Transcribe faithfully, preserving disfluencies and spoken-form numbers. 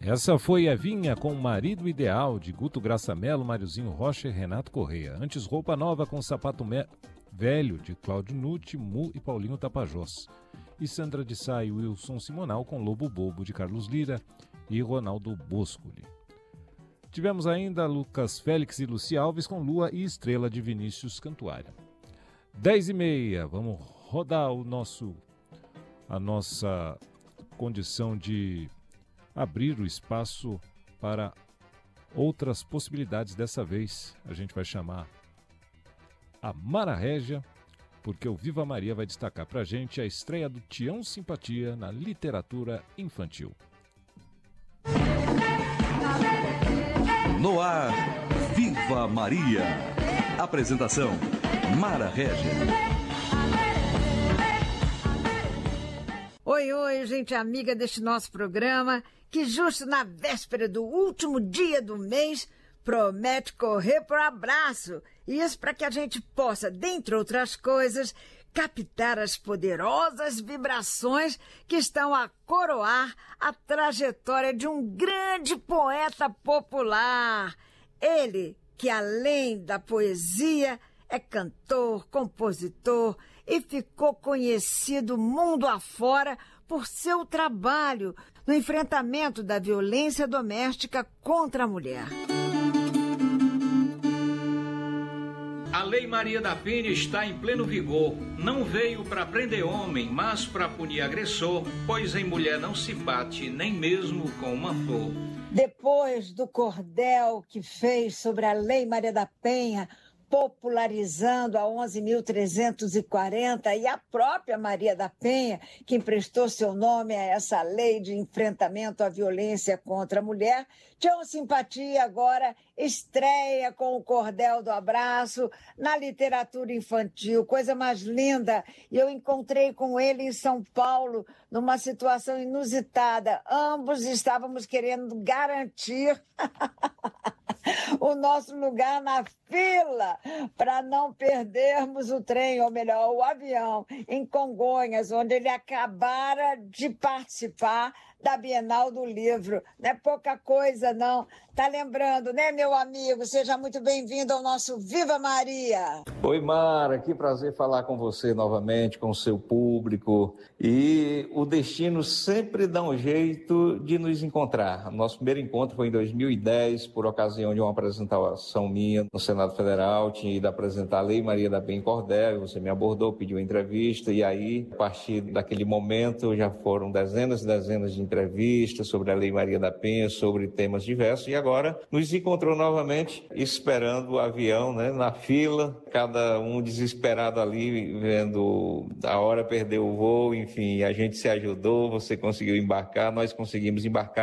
Essa foi Evinha com Marido Ideal, de Guto Graça Mello, Máriozinho Rocha e Renato Correia. Antes, Roupa Nova com Sapato Me... Velho, de Cláudio Nutti, Mu e Paulinho Tapajós. E Sandra de Sá e Wilson Simonal com Lobo Bobo, de Carlos Lira e Ronaldo Boscoli. Tivemos ainda Lucas Félix e Luci Alves com Lua e Estrela, de Vinícius Cantuária. Dez e meia, vamos rodar o nosso, a nossa condição de abrir o espaço para outras possibilidades. Dessa vez a gente vai chamar a Mara Régia, porque o Viva Maria vai destacar para a gente a estreia do Tião Simpatia na literatura infantil. No ar, Viva Maria. Apresentação, Mara Régia. Oi, oi, gente amiga deste nosso programa, que justo na véspera do último dia do mês promete correr pro abraço. Isso para que a gente possa, dentre outras coisas, captar as poderosas vibrações que estão a coroar a trajetória de um grande poeta popular. Ele que, além da poesia, é cantor, compositor e ficou conhecido mundo afora por seu trabalho no enfrentamento da violência doméstica contra a mulher. A Lei Maria da Penha está em pleno vigor. Não veio para prender homem, mas para punir agressor, pois em mulher não se bate, nem mesmo com uma flor. Depois do cordel que fez sobre a Lei Maria da Penha, popularizando a onze mil trezentos e quarenta, e a própria Maria da Penha, que emprestou seu nome a essa lei de enfrentamento à violência contra a mulher, Tião Simpatia agora estreia com o Cordel do Abraço na literatura infantil, coisa mais linda. E eu encontrei com ele em São Paulo, numa situação inusitada. Ambos estávamos querendo garantir o nosso lugar na fila para não perdermos o trem, ou melhor, o avião, em Congonhas, onde ele acabara de participar da Bienal do Livro. Não é pouca coisa, não. Tá lembrando, né, meu amigo? Seja muito bem-vindo ao nosso Viva Maria! Oi, Mara, que prazer falar com você novamente, com o seu público. E o destino sempre dá um jeito de nos encontrar. Nosso primeiro encontro foi em dois mil e dez, por ocasião de uma apresentação minha no Senado Federal. Tinha ido apresentar a Lei Maria da Penha Cordel, você me abordou, pediu uma entrevista, e aí, a partir daquele momento, já foram dezenas e dezenas de entrevistas sobre a Lei Maria da Penha, sobre temas diversos, e agora nos encontrou novamente esperando o avião, né, na fila, cada um desesperado ali, vendo a hora perder o voo, enfim, a gente se ajudou, você conseguiu embarcar, nós conseguimos embarcar.